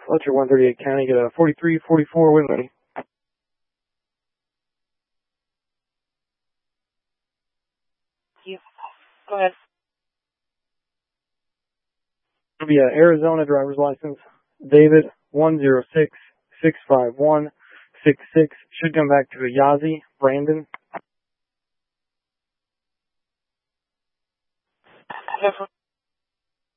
Fletcher 138 County, get a 43-44 wind ready. Go ahead. It'll be an Arizona driver's license. David 106-651-66. Should come back to a Yazzie, Brandon. Yes,